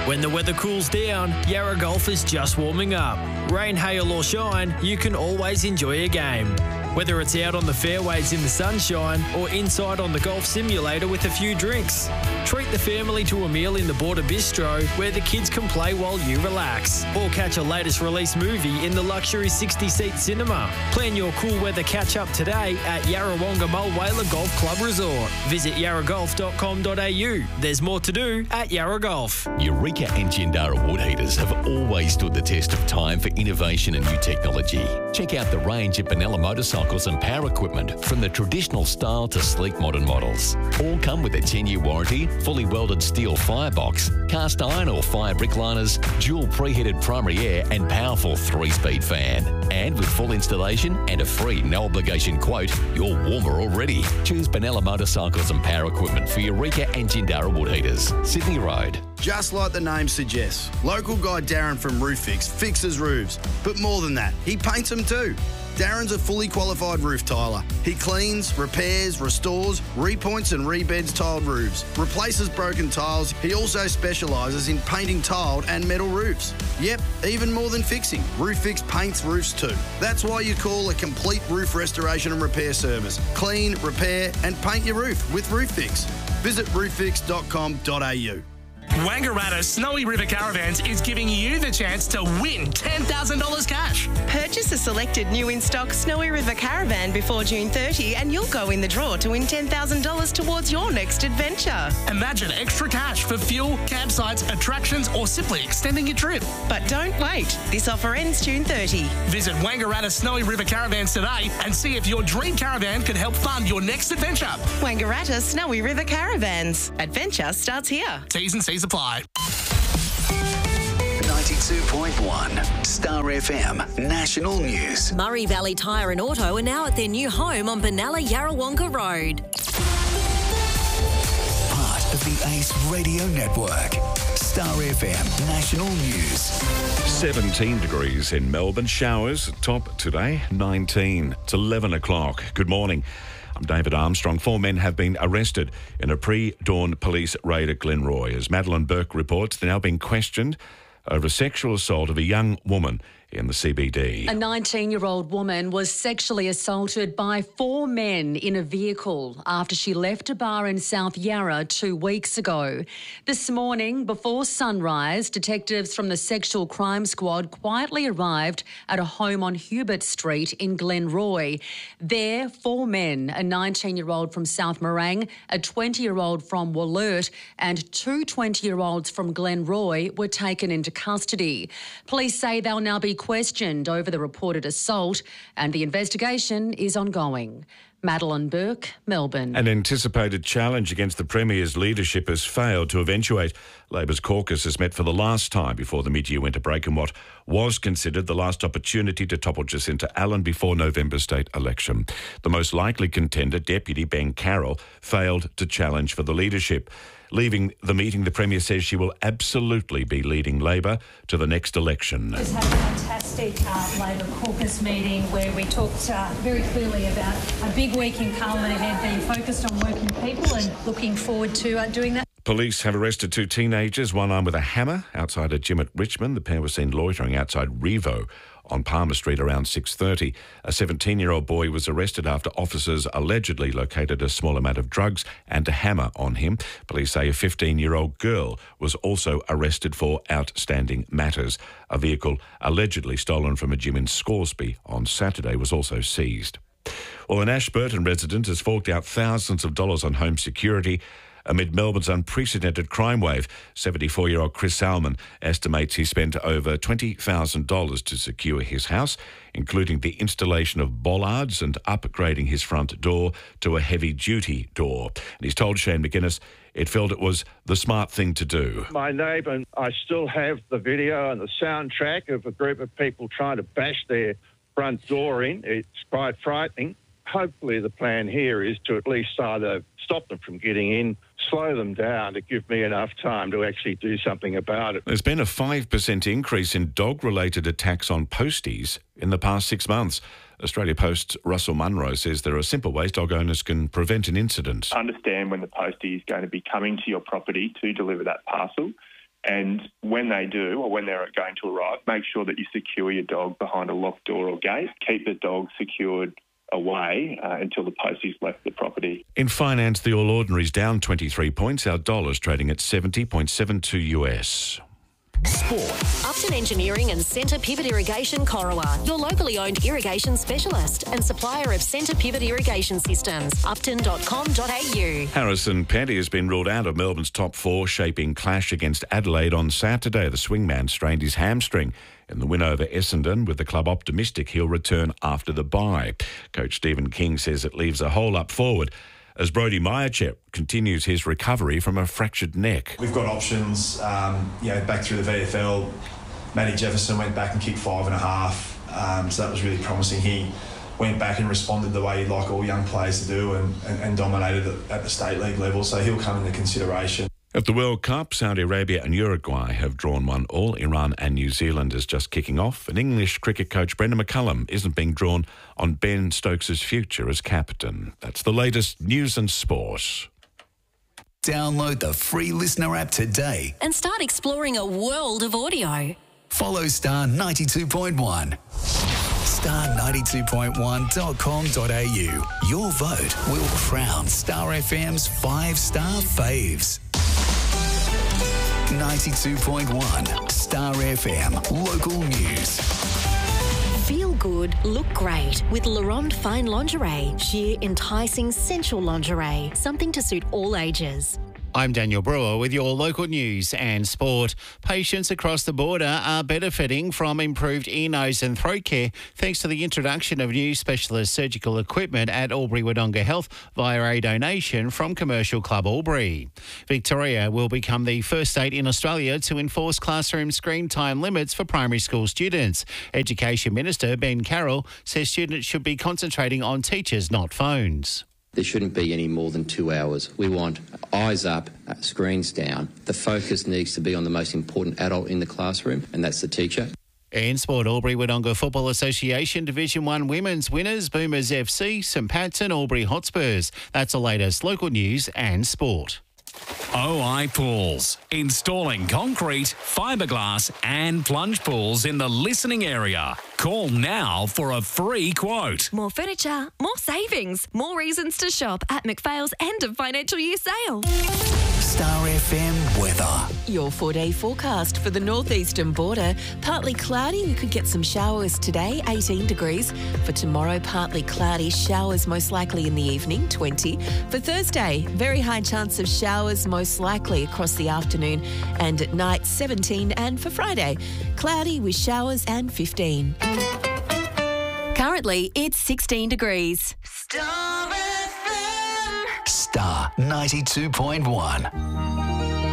When the weather cools down, Yarra Golf is just warming up. Rain, hail or shine, you can always enjoy a game. Whether it's out on the fairways in the sunshine or inside on the golf simulator with a few drinks. Treat the family to a meal in the Border Bistro where the kids can play while you relax. Or catch a latest release movie in the luxury 60-seat cinema. Plan your cool weather catch-up today at Yarrawonga Mulwala Golf Club Resort. Visit yarragolf.com.au. There's more to do at Yarra Golf. Eureka and Jindara wood heaters have always stood the test of time for innovation and new technology. Check out the range at Benalla Motorcycles and Power Equipment, from the traditional style to sleek modern models. All come with a 10-year warranty, fully welded steel firebox, cast iron or fire brick liners, dual preheated primary air and powerful 3-speed fan. And with full installation and a free no-obligation quote, you're warmer already. Choose Benalla Motorcycles and Power Equipment for Eureka and Jindara wood heaters. Sydney Road. Just like the name suggests, local guy Darren from Roof Fix fixes roofs. But more than that, he paints them too. Darren's a fully qualified roof tiler. He cleans, repairs, restores, repoints and rebeds tiled roofs, replaces broken tiles. He also specialises in painting tiled and metal roofs. Yep, even more than fixing. Roof Fix paints roofs too. That's why you call a complete roof restoration and repair service. Clean, repair and paint your roof with Roof Fix. Visit rooffix.com.au. Wangaratta Snowy River Caravans is giving you the chance to win $10,000 cash. Purchase a selected new in-stock Snowy River Caravan before June 30 and you'll go in the draw to win $10,000 towards your next adventure. Imagine extra cash for fuel, campsites, attractions or simply extending your trip. But don't wait. This offer ends June 30. Visit Wangaratta Snowy River Caravans today and see if your dream caravan can help fund your next adventure. Wangaratta Snowy River Caravans. Adventure starts here. T's and C's apply. 92.1 Star FM National News. Murray Valley Tyre and Auto are now at their new home on Benalla Yarrawonga Road. Part of the Ace Radio Network. Star FM National News. 17 degrees in Melbourne. Showers top today, 19. It's 11 o'clock. Good morning. I'm David Armstrong. 4 men have been arrested in a pre-dawn police raid at Glenroy. As Madeline Burke reports, they're now being questioned over a sexual assault of a young woman in the CBD. A 19-year-old woman was sexually assaulted by 4 men in a vehicle after she left a bar in South Yarra 2 weeks ago. This morning, before sunrise, detectives from the Sexual Crime Squad quietly arrived at a home on Hubert Street in Glenroy. There, 4 men, a 19-year-old from South Morang, a 20-year-old from Wollert and 2 20-year-olds from Glenroy were taken into custody. Police say they'll now be questioned over the reported assault and the investigation is ongoing. Madeline Burke, Melbourne. An anticipated challenge against the Premier's leadership has failed to eventuate. Labor's caucus has met for the last time before the mid-year winter break in what was considered the last opportunity to topple Jacinta Allen before November's state election. The most likely contender, Deputy Ben Carroll, failed to challenge for the leadership. Leaving the meeting, the Premier says she will absolutely be leading Labor to the next election. Just had a fantastic Labor caucus meeting where we talked very clearly about a big week in Parliament ahead, being focused on working people and looking forward to doing that. Police have arrested 2 teenagers, one armed with a hammer, outside a gym at Richmond. The pair were seen loitering outside Revo on Palmer Street around 6:30. A 17-year-old boy was arrested after officers allegedly located a small amount of drugs and a hammer on him. Police say a 15-year-old girl was also arrested for outstanding matters. A vehicle allegedly stolen from a gym in Scoresby on Saturday was also seized. Well, an Ashburton resident has forked out thousands of dollars on home security amid Melbourne's unprecedented crime wave. 74-year-old Chris Salmon estimates he spent over $20,000 to secure his house, including the installation of bollards and upgrading his front door to a heavy-duty door. And he's told Shane McGuinness it felt it was the smart thing to do. My neighbour and I still have the video and the soundtrack of a group of people trying to bash their front door in. It's quite frightening. Hopefully the plan here is to at least either stop them from getting in, slow them down to give me enough time to actually do something about it. There's been a 5% increase in dog-related attacks on posties in the past 6 months. Australia Post's Russell Munro says there are simple ways dog owners can prevent an incident. Understand when the postie is going to be coming to your property to deliver that parcel. And when they do, or when they're going to arrive, make sure that you secure your dog behind a locked door or gate. Keep the dog secured away until the postie's left the property. In finance, the All Ordinary's down 23 points. Our dollar's trading at 70.72 US. Sport. Upton Engineering and Centre Pivot Irrigation Corowa, your locally owned irrigation specialist and supplier of Centre Pivot Irrigation Systems. Upton.com.au. Harrison Petty has been ruled out of Melbourne's top four shaping clash against Adelaide on Saturday. The swingman strained his hamstring in the win over Essendon, with the club optimistic he'll return after the bye. Coach Stephen King says it leaves a hole up forward as Brodie Myerchep continues his recovery from a fractured neck. We've got options, back through the VFL. Matty Jefferson went back and kicked 5.5, so that was really promising. He went back and responded the way he'd like all young players to do and dominated at the state league level, so he'll come into consideration. At the World Cup, Saudi Arabia and Uruguay have drawn 1-1. Iran and New Zealand is just kicking off. And English cricket coach Brendan McCullum isn't being drawn on Ben Stokes' future as captain. That's the latest news and sport. Download the free Listener app today And start exploring a world of audio. Follow Star 92.1. Star92.1.com.au. Your vote will crown Star FM's 5-star faves. 92.1 Star FM Local News. Feel good, look great with Laurent Fine Lingerie. Sheer, enticing, sensual lingerie. Something to suit all ages. I'm Daniel Brewer with your local news and sport. Patients across the border are benefiting from improved ear, nose and throat care thanks to the introduction of new specialist surgical equipment at Albury-Wodonga Health via a donation from Commercial Club Albury. Victoria will become the first state in Australia to enforce classroom screen time limits for primary school students. Education Minister Ben Carroll says students should be concentrating on teachers, not phones. There shouldn't be any more than 2 hours. We want eyes up, screens down. The focus needs to be on the most important adult in the classroom, and that's the teacher. In sport, Albury-Wodonga Football Association Division 1 Women's winners, Boomers FC, St Pat's and Albury Hotspurs. That's the latest local news and sport. OI Pools, installing concrete, fiberglass and plunge pools in the listening area. Call now for a free quote. More furniture, more savings, more reasons to shop at McPhail's end of financial year sale. Star FM weather. Your 4-day forecast for the northeastern border. Partly cloudy, we could get some showers today, 18 degrees. For tomorrow, partly cloudy, showers most likely in the evening, 20. For Thursday, very high chance of showers most likely across the afternoon and at night, 17. And for Friday, cloudy with showers and 15. Currently, it's 16 degrees. Star 92.1.